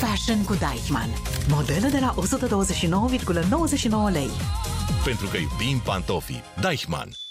fashion cu Deichmann. Modele de la 129,99 lei. Pentru că iubim pantofii. Deichmann.